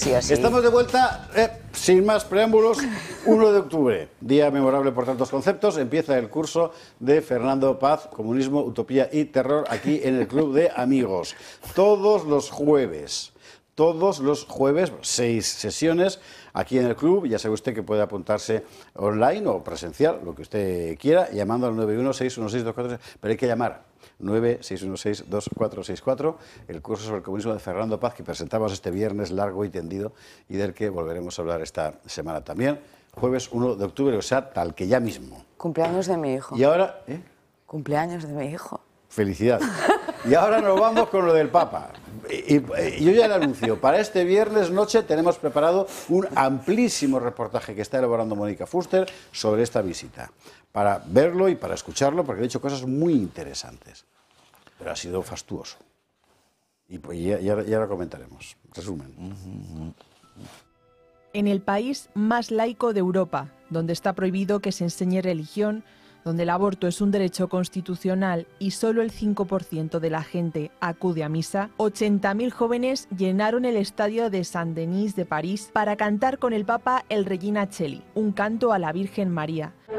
sí o sí. Estamos de vuelta, sin más preámbulos, 1 de octubre, día memorable por tantos conceptos. Empieza el curso de Fernando Paz, Comunismo, Utopía y Terror, aquí en el Club de Amigos. Todos los jueves, 6 sesiones aquí en el club. Ya sabe usted que puede apuntarse online o presencial, lo que usted quiera, llamando al 91-616-246, pero hay que llamar 9-616-2464, el curso sobre el comunismo de Fernando Paz, que presentamos este viernes largo y tendido y del que volveremos a hablar esta semana también, jueves 1 de octubre, o sea, tal que ya mismo. Cumpleaños de mi hijo. Y ahora... Cumpleaños de mi hijo. Felicidades. Y ahora nos vamos con lo del Papa. Y yo ya le anuncio, para este viernes noche tenemos preparado un amplísimo reportaje que está elaborando Mónica Fuster sobre esta visita, para verlo y para escucharlo, porque ha dicho cosas muy interesantes. Pero ha sido fastuoso. Y pues ya lo comentaremos. Resumen. En el país más laico de Europa, donde está prohibido que se enseñe religión, donde el aborto es un derecho constitucional y solo el 5% de la gente acude a misa, 80.000 jóvenes llenaron el estadio de Saint-Denis de París para cantar con el Papa el Regina Coeli, un canto a la Virgen María.